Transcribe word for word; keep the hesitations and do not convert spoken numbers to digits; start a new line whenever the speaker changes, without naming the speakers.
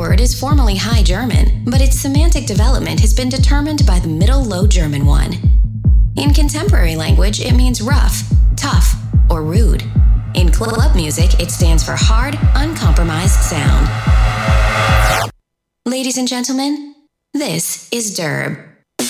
word is formerly High German, but its semantic development has been determined by the Middle Low German one. In contemporary language, it means rough, tough, or rude. In club music, it stands for hard, uncompromised sound. Ladies and gentlemen, this is Derb.